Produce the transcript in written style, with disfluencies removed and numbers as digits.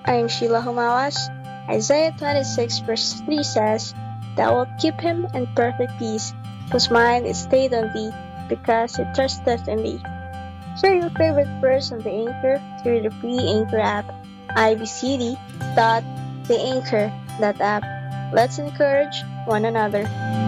I'm Sheila Humawas. Isaiah 26 verse 3 says, Thou wilt keep him in perfect peace, whose mind is stayed on thee, because he trusteth in thee. Share your favorite verse on the Anchor through the free Anchor app, ibcd.theanchor.app. Let's encourage one another.